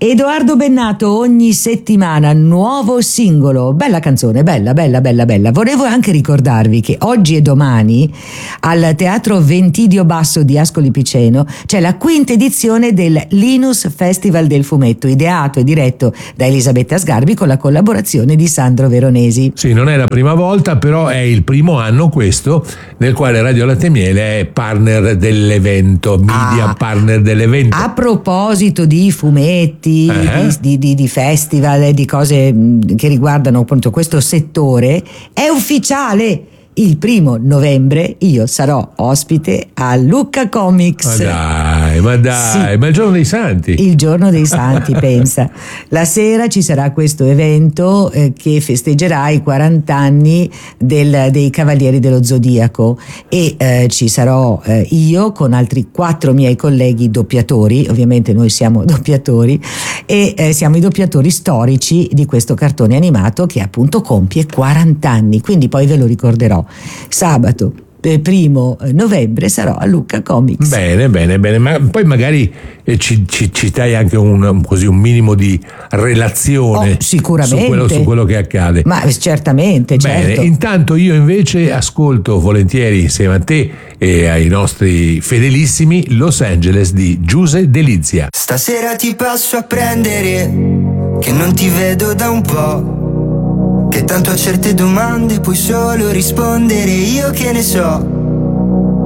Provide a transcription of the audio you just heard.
Edoardo Bennato, ogni settimana nuovo singolo, bella canzone, bella. Volevo anche ricordarvi che oggi e domani al Teatro Ventidio Basso di Ascoli Piceno c'è la quinta edizione del Linus Festival del Fumetto, ideato e diretto da Elisabetta Sgarbi con la collaborazione di Sandro Veronesi. Sì, non è la prima volta, però è il primo anno questo nel quale Radio Latte e Miele è partner dell'evento, media partner dell'evento. A proposito di fumetti, di festival, di cose che riguardano appunto questo settore, è ufficiale. Il 1 novembre io sarò ospite a Lucca Comics. Ma dai, sì. Ma il giorno dei santi. Il giorno dei santi, pensa. La sera ci sarà questo evento che festeggerà i 40 anni dei Cavalieri dello Zodiaco e ci sarò io con altri 4 miei colleghi doppiatori, ovviamente noi siamo doppiatori e siamo i doppiatori storici di questo cartone animato che appunto compie 40 anni, quindi poi ve lo ricorderò. Sabato 1 novembre sarò a Lucca Comics. Bene, ma poi magari ci dai anche un minimo di relazione sicuramente su quello che accade. Ma certamente, bene, certo. Intanto io invece ascolto volentieri insieme a te e ai nostri fedelissimi Los Angeles di Giuse Delizia. Stasera ti passo a prendere, che non ti vedo da un po', che tanto a certe domande puoi solo rispondere io che ne so.